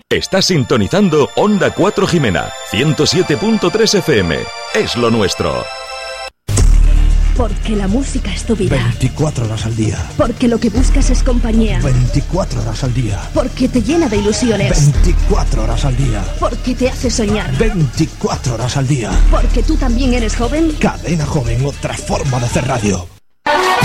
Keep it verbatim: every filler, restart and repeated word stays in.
Estás sintonizando Onda cuatro Jimena, ciento siete punto tres F M. Es lo nuestro. Porque la música es tu vida. veinticuatro horas al día. Porque lo que buscas es compañía. veinticuatro horas al día. Porque te llena de ilusiones. veinticuatro horas al día. Porque te hace soñar. veinticuatro horas al día. Porque tú también eres joven. Cadena Joven, otra forma de hacer radio.